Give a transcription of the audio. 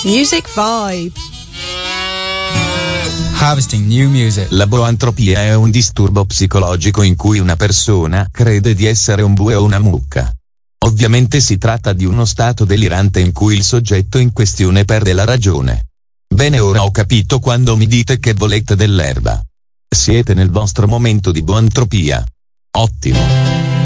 Music Vibe. Harvesting new music. La boantropia è un disturbo psicologico in cui una persona crede di essere un bue o una mucca. Ovviamente si tratta di uno stato delirante in cui il soggetto in questione perde la ragione. Bene, ora ho capito quando mi dite che volete dell'erba. Siete nel vostro momento di boantropia. Ottimo.